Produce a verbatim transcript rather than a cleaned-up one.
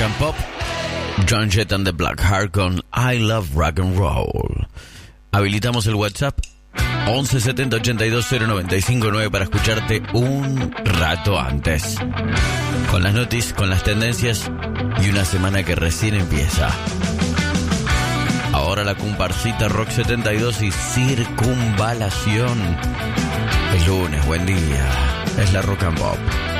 and Pop. John Jett and the Blackheart con I Love Rock and Roll. Habilitamos el WhatsApp once setenta ochenta y dos cero noventa y cinco nueve para escucharte un rato antes. Con las noticias, con las tendencias y una semana que recién empieza. Ahora la comparsita Rock setenta y dos y Circunvalación. Es lunes, buen día. Es la Rock and Pop.